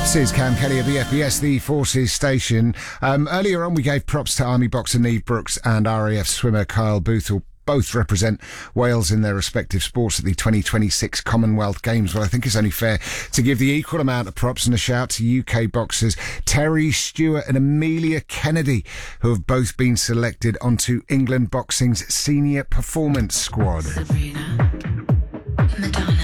This is Cam Kelly of the FBS, the Forces station. Earlier on, we gave props to Army boxer Neve Brooks and RAF swimmer Kyle Booth, who both represent Wales in their respective sports at the 2026 Commonwealth Games. Well, I think it's only fair to give the equal amount of props and a shout to UK boxers Terry Stewart and Amelia Kennedy, who have both been selected onto England Boxing's senior performance squad. Sabrina.